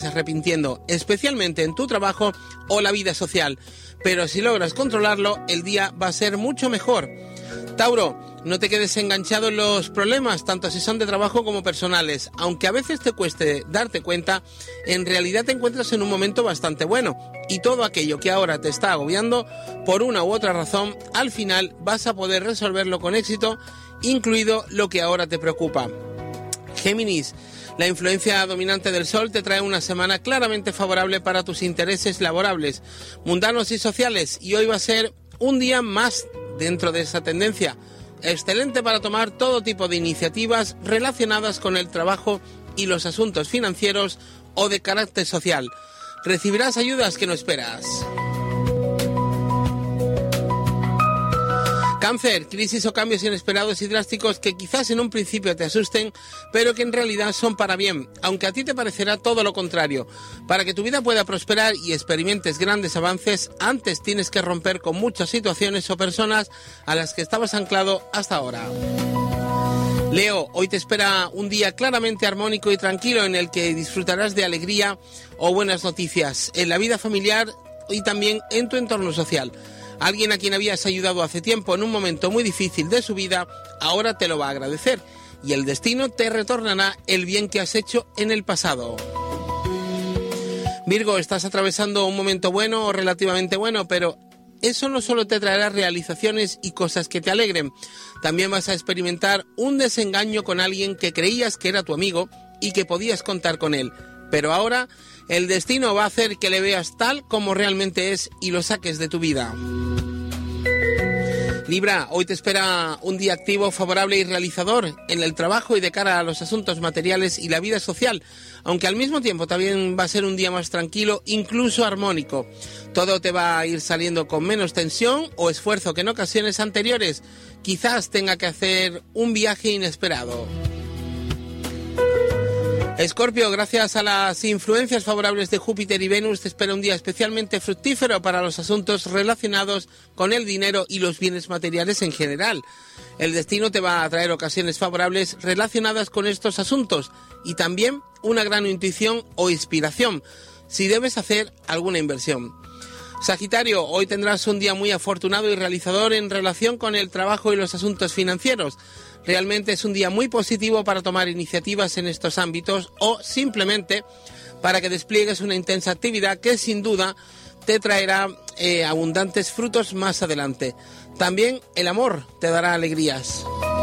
arrepintiendo, especialmente en tu trabajo o la vida social. Pero si logras controlarlo, el día va a ser mucho mejor. Tauro, no te quedes enganchado en los problemas, tanto si son de trabajo como personales. Aunque a veces te cueste darte cuenta, en realidad te encuentras en un momento bastante bueno. Y todo aquello que ahora te está agobiando, por una u otra razón, al final vas a poder resolverlo con éxito, incluido lo que ahora te preocupa. Géminis, la influencia dominante del Sol te trae una semana claramente favorable para tus intereses laborables, mundanos y sociales, y hoy va a ser un día más dentro de esa tendencia. Excelente para tomar todo tipo de iniciativas relacionadas con el trabajo y los asuntos financieros o de carácter social. Recibirás ayudas que no esperas. Cáncer, crisis o cambios inesperados y drásticos que quizás en un principio te asusten, pero que en realidad son para bien, aunque a ti te parecerá todo lo contrario. Para que tu vida pueda prosperar y experimentes grandes avances, antes tienes que romper con muchas situaciones o personas a las que estabas anclado hasta ahora. Leo, hoy te espera un día claramente armónico y tranquilo en el que disfrutarás de alegría o buenas noticias en la vida familiar y también en tu entorno social. Alguien a quien habías ayudado hace tiempo en un momento muy difícil de su vida, ahora te lo va a agradecer y el destino te retornará el bien que has hecho en el pasado. Virgo, estás atravesando un momento bueno o relativamente bueno, pero eso no solo te traerá realizaciones y cosas que te alegren, también vas a experimentar un desengaño con alguien que creías que era tu amigo y que podías contar con él, pero ahora el destino va a hacer que le veas tal como realmente es y lo saques de tu vida. Libra, hoy te espera un día activo, favorable y realizador en el trabajo y de cara a los asuntos materiales y la vida social, aunque al mismo tiempo también va a ser un día más tranquilo, incluso armónico. Todo te va a ir saliendo con menos tensión o esfuerzo que en ocasiones anteriores. Quizás tenga que hacer un viaje inesperado. Escorpio, gracias a las influencias favorables de Júpiter y Venus, te espera un día especialmente fructífero para los asuntos relacionados con el dinero y los bienes materiales en general. El destino te va a traer ocasiones favorables relacionadas con estos asuntos y también una gran intuición o inspiración si debes hacer alguna inversión. Sagitario, hoy tendrás un día muy afortunado y realizador en relación con el trabajo y los asuntos financieros. Realmente es un día muy positivo para tomar iniciativas en estos ámbitos o simplemente para que despliegues una intensa actividad que sin duda te traerá abundantes frutos más adelante. También el amor te dará alegrías.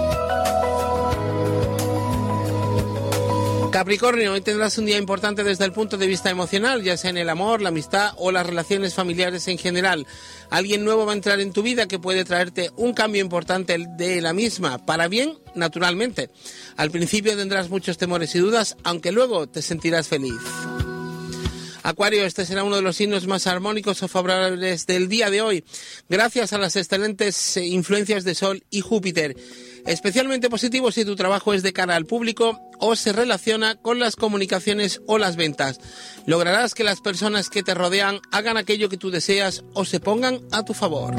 Capricornio, hoy tendrás un día importante desde el punto de vista emocional, ya sea en el amor, la amistad o las relaciones familiares en general. Alguien nuevo va a entrar en tu vida que puede traerte un cambio importante de la misma, para bien, naturalmente. Al principio tendrás muchos temores y dudas, aunque luego te sentirás feliz. Acuario, este será uno de los signos más armónicos o favorables del día de hoy, gracias a las excelentes influencias de Sol y Júpiter. Especialmente positivo si tu trabajo es de cara al público o se relaciona con las comunicaciones o las ventas. Lograrás que las personas que te rodean hagan aquello que tú deseas o se pongan a tu favor.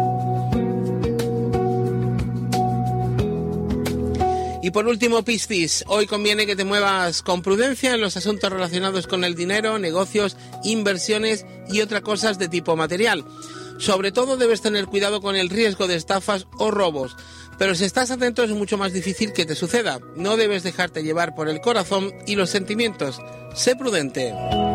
Y por último, Piscis, hoy conviene que te muevas con prudencia en los asuntos relacionados con el dinero, negocios, inversiones y otras cosas de tipo material. Sobre todo debes tener cuidado con el riesgo de estafas o robos, pero si estás atento es mucho más difícil que te suceda. No debes dejarte llevar por el corazón y los sentimientos. Sé prudente.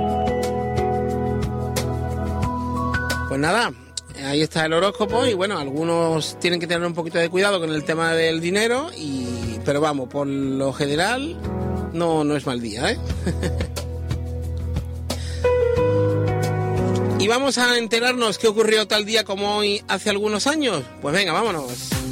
Pues nada, ahí está el horóscopo y bueno, algunos tienen que tener un poquito de cuidado con el tema del dinero, pero vamos, por lo general no es mal día, ¿eh? Y vamos a enterarnos qué ocurrió tal día como hoy hace algunos años. Pues venga, vámonos.